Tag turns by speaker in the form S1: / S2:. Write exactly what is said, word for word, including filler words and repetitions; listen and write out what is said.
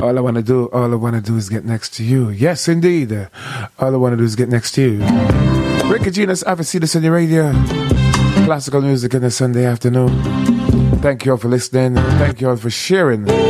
S1: All I want to do, all I want to do is get next to you. Yes, indeed. All I want to do is get next to you. Ricky Genus, have a see this on your radio. Classical music on a Sunday afternoon. Thank you all for listening. Thank you all for sharing.